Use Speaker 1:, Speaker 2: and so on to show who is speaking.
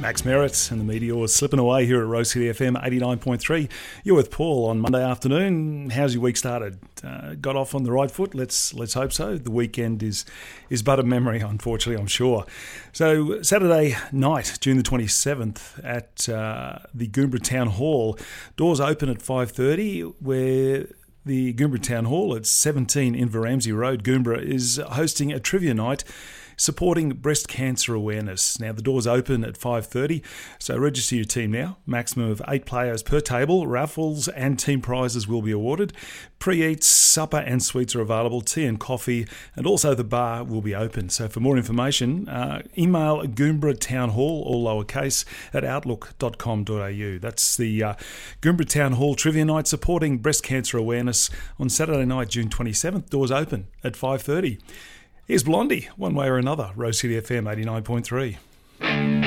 Speaker 1: Max Merritt and the Meteors slipping away here at Rose City FM 89.3. You're with Paul on Monday afternoon. How's your week started? Got off on the right foot? Let's hope so. The weekend is but a memory, unfortunately, I'm sure. So Saturday night, June the 27th, at the Goombra Town Hall, doors open at 5:30, where the Goombra Town Hall at 17 Inveramsey Road, Goombra, is hosting a trivia night supporting breast cancer awareness. Now, the doors open at 5:30, so register your team now. Maximum of 8 players per table. Raffles and team prizes will be awarded. Pre-eats, supper and sweets are available. Tea and coffee, and also the bar will be open. So for more information, email Goombra Town Hall, all lowercase, at outlook.com.au. That's the Goombra Town Hall Trivia Night supporting breast cancer awareness on Saturday night, June 27th. Doors open at 5:30. Here's Blondie, one way or another, Rose City FM 89.3.